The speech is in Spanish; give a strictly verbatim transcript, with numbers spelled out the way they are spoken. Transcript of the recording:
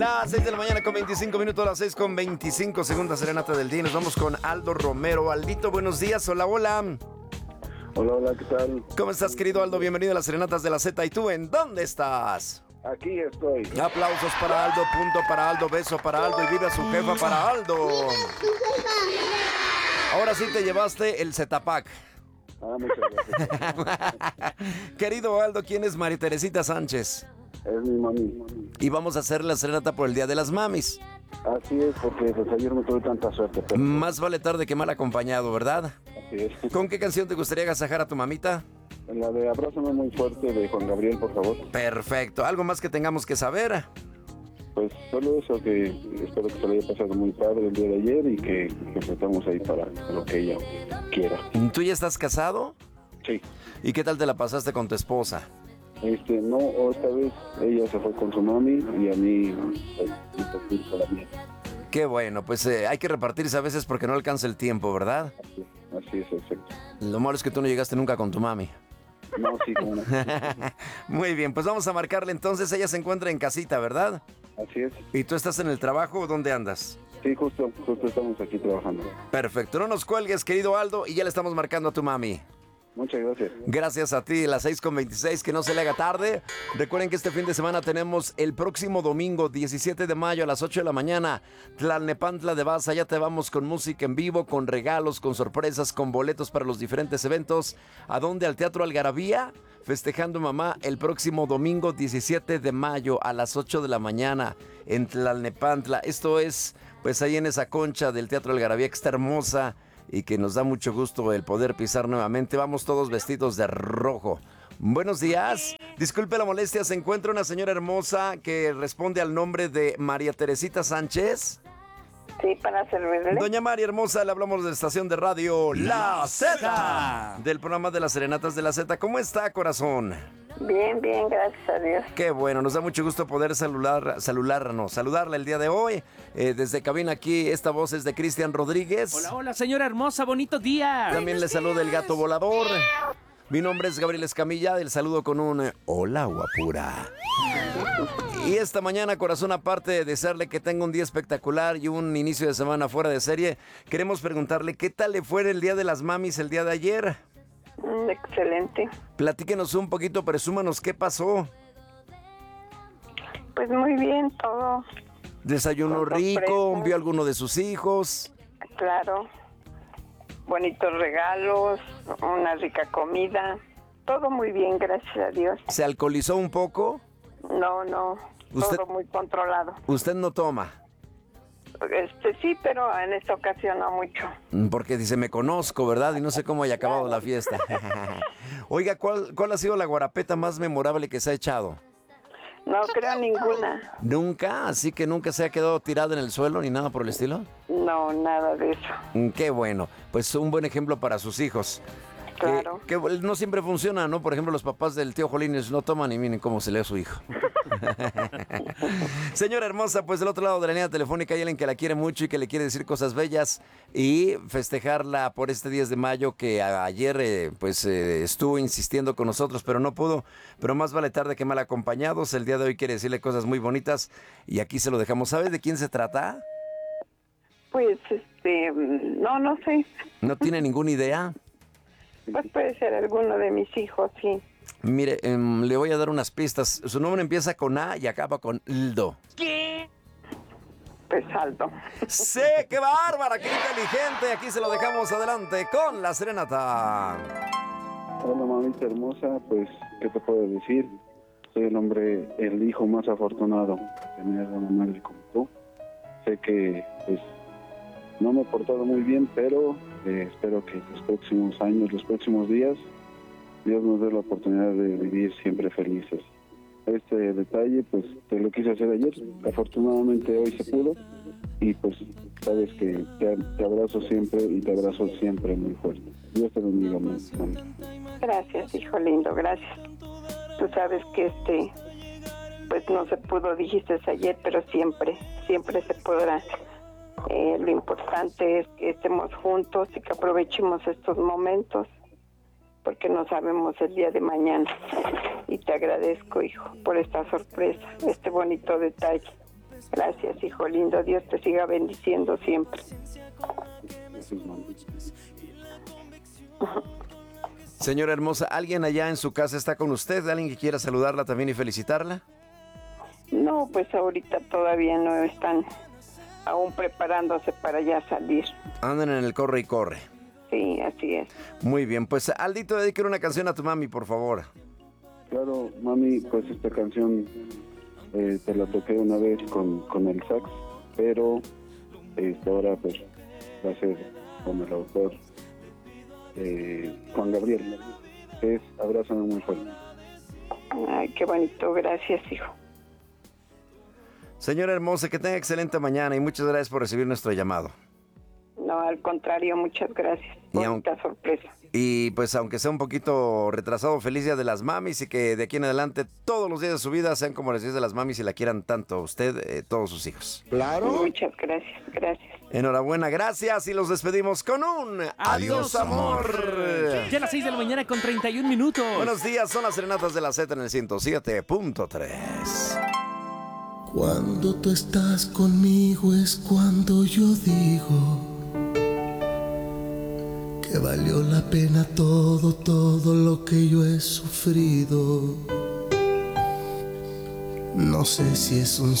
Las seis de la mañana con veinticinco minutos, las seis con veinticinco, segunda serenata del día. Nos vamos con Aldo Romero. Aldito, buenos días. Hola, hola. Hola, hola, ¿qué tal? ¿Cómo estás, querido Aldo? Bienvenido a las serenatas de la Z. ¿Y tú en dónde estás? Aquí estoy. Aplausos para Aldo, punto para Aldo, beso para Aldo y viva su jefa para Aldo. Ahora sí te llevaste el Z-Pack. Ah, muchas gracias. Querido Aldo, ¿quién es María Teresita Sánchez? Es mi mami. Y vamos a hacer la serenata por el Día de las Mamis. Así es, porque pues ayer no tuve tanta suerte. Pero... Más vale tarde que mal acompañado, ¿verdad? Así es. ¿Con qué canción te gustaría agasajar a tu mamita? La de Abrázame muy fuerte de Juan Gabriel, por favor. Perfecto. ¿Algo más que tengamos que saber? Pues solo eso, que espero que se le haya pasado muy padre el día de ayer y que, que estemos ahí para lo que ella quiera. ¿Tú ya estás casado? Sí. ¿Y qué tal te la pasaste con tu esposa? Este, no, esta vez ella se fue con su mami y a mí, pues, me fui con la mía. Qué bueno, pues eh, hay que repartirse a veces porque no alcanza el tiempo, ¿verdad? Así, así es, exacto. Lo malo es que tú no llegaste nunca con tu mami. No, sí, como no. Muy bien, pues vamos a marcarle entonces. Ella se encuentra en casita, ¿verdad? Así es. ¿Y tú estás en el trabajo o dónde andas? Sí, justo, justo estamos aquí trabajando. Perfecto, no nos cuelgues, querido Aldo, y ya le estamos marcando a tu mami. Muchas gracias. Gracias a ti, las seis con veintiséis, que no se le haga tarde. Recuerden que este fin de semana tenemos el próximo domingo, diecisiete de mayo a las ocho de la mañana, Tlalnepantla de Baza. Ya te vamos con música en vivo, con regalos, con sorpresas, con boletos para los diferentes eventos. ¿A dónde? Al Teatro Algarabía, festejando mamá el próximo domingo, diecisiete de mayo a las ocho de la mañana en Tlalnepantla. Esto es, pues ahí en esa concha del Teatro Algarabía, que está hermosa y que nos da mucho gusto el poder pisar nuevamente. Vamos todos vestidos de rojo. Buenos días. Disculpe la molestia, ¿se encuentra una señora hermosa que responde al nombre de María Teresita Sánchez? Sí, para servirle. Doña María Hermosa, le hablamos de la estación de radio La Z, del programa de las Serenatas de la Z. ¿Cómo está, corazón? Bien, bien, gracias a Dios. Qué bueno, nos da mucho gusto poder saludar, saludarnos, saludarla el día de hoy. Eh, desde cabina aquí, esta voz es de Cristian Rodríguez. Hola, hola, señora hermosa, bonito día. También le saluda el gato volador. Mi nombre es Gabriel Escamilla, el saludo con un eh, hola, guapura. Y esta mañana, corazón, aparte de desearle que tenga un día espectacular y un inicio de semana fuera de serie, queremos preguntarle qué tal le fue el Día de las Mamis el día de ayer. Mm, excelente. Platíquenos un poquito, presúmanos qué pasó. Pues muy bien, todo. Desayuno Con rico, sorpresa. vio a alguno de sus hijos. Claro. Bonitos regalos, una rica comida. Todo muy bien, gracias a Dios. ¿Se alcoholizó un poco? No, no. ¿Usted- Todo muy controlado. Usted no toma. Este sí, pero en esta ocasión no mucho. Porque dice, me conozco, ¿verdad? Y no sé cómo haya acabado la fiesta. Oiga, ¿cuál, ¿cuál ha sido la guarapeta más memorable que se ha echado? No creo ninguna. ¿Nunca? ¿Así que nunca se ha quedado tirada en el suelo ni nada por el estilo? No, nada de eso. Mm, Qué bueno. Pues un buen ejemplo para sus hijos. Claro. Que, que no siempre funciona, ¿no? Por ejemplo, los papás del tío Jolines no toman y miren cómo se lee a su hijo. Señora hermosa, pues del otro lado de la línea telefónica hay alguien que la quiere mucho y que le quiere decir cosas bellas y festejarla por este diez de mayo que a- ayer eh, pues eh, estuvo insistiendo con nosotros, pero no pudo. Pero más vale tarde que mal acompañados. El día de hoy quiere decirle cosas muy bonitas y aquí se lo dejamos. ¿Sabes de quién se trata? Pues, este, no, no sé. ¿No tiene ninguna idea? Pues puede ser alguno de mis hijos, sí. Mire, em, le voy a dar unas pistas. Su nombre empieza con A y acaba con Ldo. Pues Aldo. ¡Sí! ¡Qué bárbara! ¡Qué inteligente! Aquí se lo dejamos adelante con la serenata. Hola, mamita hermosa, pues, ¿qué te puedo decir? Soy el hombre, el hijo más afortunado de tener a una madre como tú. Sé que, pues, no me he portado muy bien, pero eh, espero que los próximos años, los próximos días, Dios nos dé la oportunidad de vivir siempre felices. Este detalle, pues, te lo quise hacer ayer. Afortunadamente hoy se pudo. Y, pues, sabes que te, te abrazo siempre y te abrazo siempre muy fuerte. Dios te bendiga, mami. Gracias, hijo lindo, gracias. Tú sabes que este, pues no se pudo, dijiste ayer, pero siempre, siempre se podrá. Eh, lo importante es que estemos juntos y que aprovechemos estos momentos, porque no sabemos el día de mañana. Y te agradezco, hijo, por esta sorpresa, este bonito detalle. Gracias, hijo lindo. Dios te siga bendiciendo siempre. Gracias, mami. Señora hermosa, ¿alguien allá en su casa está con usted? ¿Alguien que quiera saludarla también y felicitarla? No, pues ahorita todavía no están aún preparándose para ya salir. Andan en el corre y corre. Sí, así es. Muy bien, pues Aldito, dedique una canción a tu mami, por favor. Claro, mami, pues esta canción eh, te la toqué una vez con, con el sax, pero este, ahora pues va a ser con el autor eh, Juan Gabriel. Es Abrázame muy fuerte. Ay, qué bonito. Gracias, hijo. Señora hermosa, que tenga excelente mañana y muchas gracias por recibir nuestro llamado. No, al contrario, muchas gracias por Y aun- esta sorpresa. Y pues aunque sea un poquito retrasado, feliz día de las mamis y que de aquí en adelante todos los días de su vida sean como los días de las mamis y la quieran tanto a usted, eh, todos sus hijos. Muchas gracias, gracias. Enhorabuena, gracias y los despedimos con un adiós, amor. Ya a las seis de la mañana con treinta y un minutos. Buenos días, son las serenatas de la Z en el ciento siete punto tres. Cuando tú estás conmigo es cuando yo digo que valió la pena todo, todo lo que yo he sufrido. No sé si es un